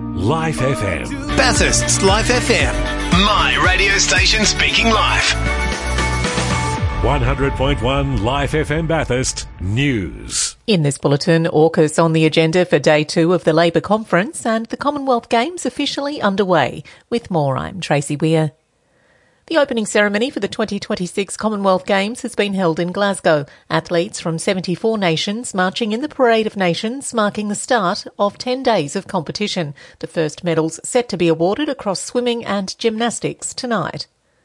Life FM. Bathurst's Life FM. My radio station speaking life. 100.1 Life FM Bathurst News. In this bulletin, AUKUS on the agenda for day 2 of the Labor Conference and the Commonwealth Games officially underway. With more, I'm Tracy Weir. The opening ceremony for the 2026 Commonwealth Games has been held in Glasgow. Athletes from 74 nations marching in the Parade of Nations, marking the start of 10 days of competition. The first medals set to be awarded across swimming and gymnastics tonight.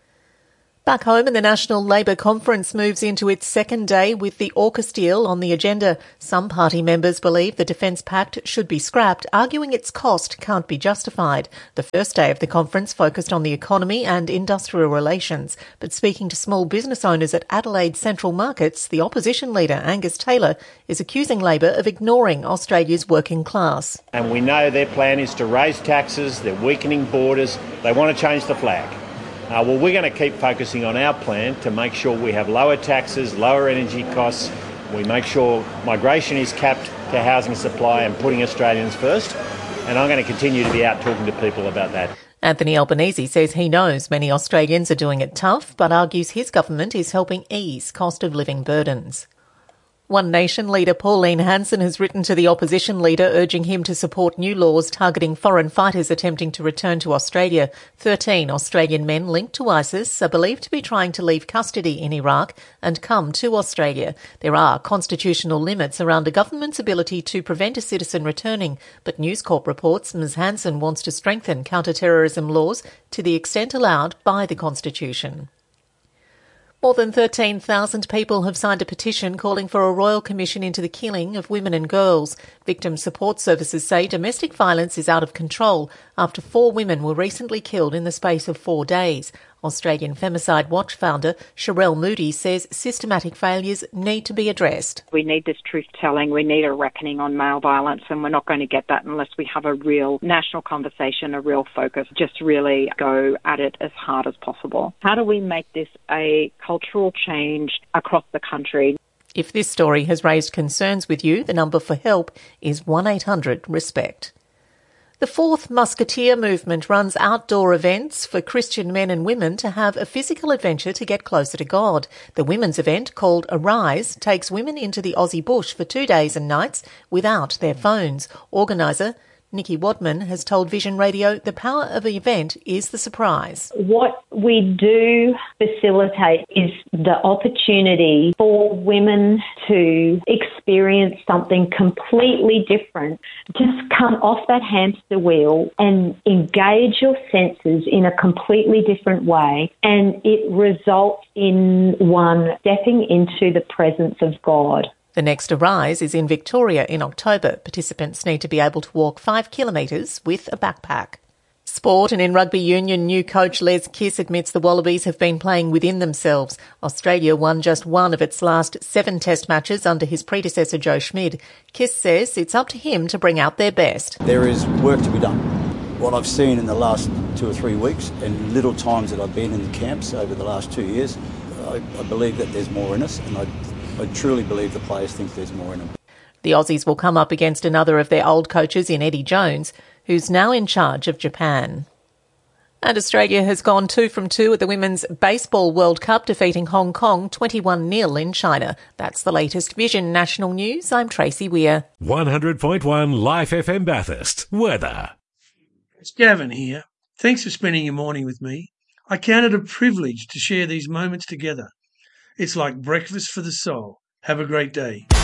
Back home, and the National Labor Conference moves into its second day with the AUKUS deal on the agenda. Some party members believe the Defence Pact should be scrapped, arguing its cost can't be justified. The first day of the conference focused on the economy and industrial relations, but speaking to small business owners at Adelaide Central Markets, the opposition leader Angus Taylor is accusing Labor of ignoring Australia's working class. And we know their plan is to raise taxes, they're weakening borders, they want to change the flag. Well, we're going to keep focusing on our plan to make sure we have lower taxes, lower energy costs. We make sure migration is capped to housing supply and putting Australians first. And I'm going to continue to be out talking to people about that. Anthony Albanese says he knows many Australians are doing it tough, but argues his government is helping ease cost of living burdens. One Nation leader Pauline Hanson has written to the opposition leader urging him to support new laws targeting foreign fighters attempting to return to Australia. 13 Australian men linked to ISIS are believed to be trying to leave custody in Iraq and come to Australia. There are constitutional limits around a government's ability to prevent a citizen returning, but News Corp reports Ms Hanson wants to strengthen counter-terrorism laws to the extent allowed by the Constitution. More than 13,000 people have signed a petition calling for a royal commission into the killing of women and girls. Victim support services say domestic violence is out of control after 4 women were recently killed in the space of 4 days. Australian Femicide Watch founder Sherelle Moody says systematic failures need to be addressed. We need this truth-telling, we need a reckoning on male violence, and we're not going to get that unless we have a real national conversation, a real focus, just really go at it as hard as possible. How do we make this a cultural change across the country? If this story has raised concerns with you, the number for help is 1-800-RESPECT. The Fourth Musketeer movement runs outdoor events for Christian men and women to have a physical adventure to get closer to God. The women's event, called Arise, takes women into the Aussie bush for 2 days and nights without their phones. Organiser Nikki Wadman has told Vision Radio the power of the event is the surprise. What we do facilitate is the opportunity for women to experience something completely different. Just come off that hamster wheel and engage your senses in a completely different way, and it results in one stepping into the presence of God. The next Arise is in Victoria in October. Participants need to be able to walk 5 kilometres with a backpack. Sport, and in rugby union, new coach Les Kiss admits the Wallabies have been playing within themselves. Australia won just one of its last 7 test matches under his predecessor Joe Schmid. Kiss says it's up to him to bring out their best. There is work to be done. What I've seen in the last 2 or 3 weeks and little times that I've been in the camps over the last 2 years, I believe that there's more in us, and I truly believe the players think there's more in them. The Aussies will come up against another of their old coaches in Eddie Jones, who's now in charge of Japan. And Australia has gone 2 from 2 at the Women's Baseball World Cup, defeating Hong Kong 21-0 in China. That's the latest Vision National News. I'm Tracy Weir. 100.1 Life FM Bathurst. Weather. It's Gavin here. Thanks for spending your morning with me. I count it a privilege to share these moments together. It's like breakfast for the soul. Have a great day.